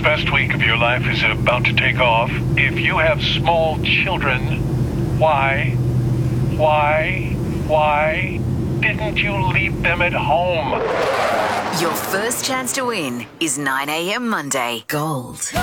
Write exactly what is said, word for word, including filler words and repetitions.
best week of your life is about to take off. If you have small children, why, why, why didn't you leave them at home? Your first chance to win is nine a m Monday. Gold.